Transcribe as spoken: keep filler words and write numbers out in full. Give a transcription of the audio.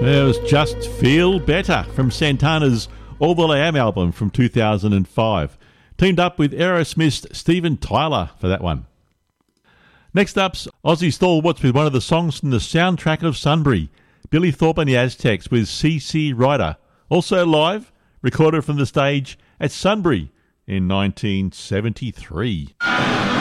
There was Just Feel Better from Santana's All That I Am album from two thousand five. Teamed up with Aerosmith's Steven Tyler for that one. Next up's Aussie Stalwarts with one of the songs from the soundtrack of Sunbury, Billy Thorpe and the Aztecs with C C Ryder. Also live, recorded from the stage at Sunbury in nineteen seventy-three.